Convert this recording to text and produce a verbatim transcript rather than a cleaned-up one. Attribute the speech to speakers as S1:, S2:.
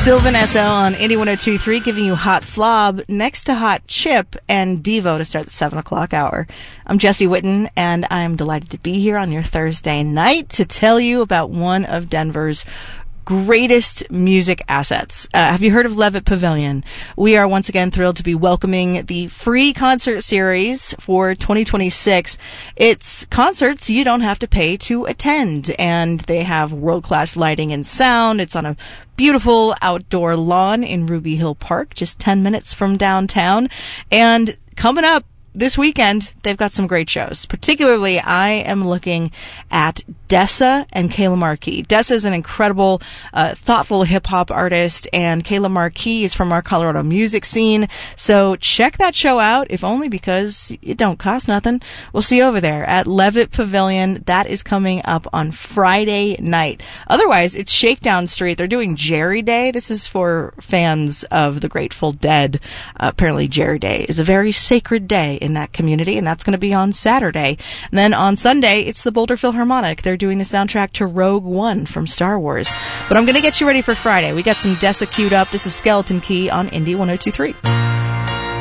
S1: Sylvan S L on Indie one oh two point three giving you Hot Slob next to Hot Chip and Devo to start the seven o'clock hour. I'm Jesse Whitten, and I'm delighted to be here on your Thursday night to tell you about one of Denver's greatest music assets. Uh, have you heard of Levitt Pavilion? We are once again thrilled to be welcoming the free concert series for twenty twenty-six. It's concerts you don't have to pay to attend, and they have world-class lighting and sound. It's on a beautiful outdoor lawn in Ruby Hill Park, just ten minutes from downtown. And coming up this weekend, they've got some great shows. Particularly, I am looking at Dessa and Kayla Marquis. Dessa is an incredible, uh, thoughtful hip-hop artist, and Kayla Marquis is from our Colorado music scene. So check that show out, if only because it don't cost nothing. We'll see you over there at Levitt Pavilion. That is coming up on Friday night. Otherwise, it's Shakedown Street. They're doing Jerry Day. This is for fans of the Grateful Dead. Uh, apparently, Jerry Day is a very sacred day in that community, and that's going to be on Saturday. And then on Sunday, it's the Boulder Philharmonic. They're doing the soundtrack to Rogue One from Star Wars. But I'm going to get you ready for Friday. We got some Dessa queued up. This is Skeleton Key on Indie one oh two point three.